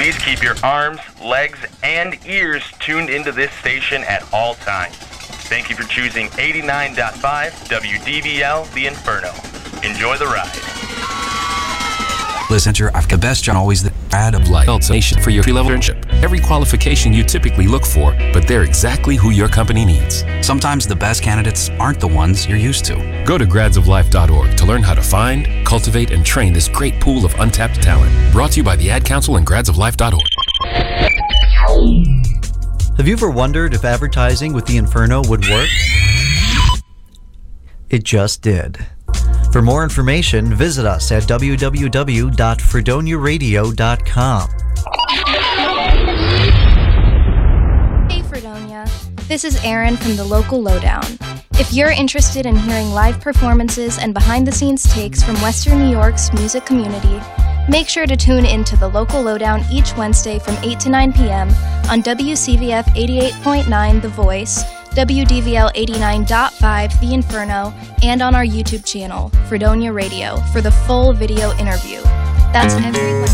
Please keep your arms, legs, and ears tuned into this station at all times. Thank you for choosing 89.5 WDVL The Inferno. Enjoy the ride. Listen, I've the best job always the ad of life. Nation for your free-level internship. Every qualification you typically look for, but they're exactly who your company needs. Sometimes the best candidates aren't the ones you're used to. Go to gradsoflife.org to learn how to find, cultivate, and train this great pool of untapped talent. Brought to you by the Ad Council and gradsoflife.org. Have you ever wondered if advertising with the Inferno would work? It just did. For more information, visit us at www.fredoniaradio.com. Hey Fredonia, this is Erin from the Local Lowdown. If you're interested in hearing live performances and behind-the-scenes takes from Western New York's music community, make sure to tune in to the Local Lowdown each Wednesday from 8 to 9 p.m. on WCVF 88.9 The Voice, WDVL 89.5 The Inferno, and on our YouTube channel, Fredonia Radio, for the full video interview. That's every Wednesday.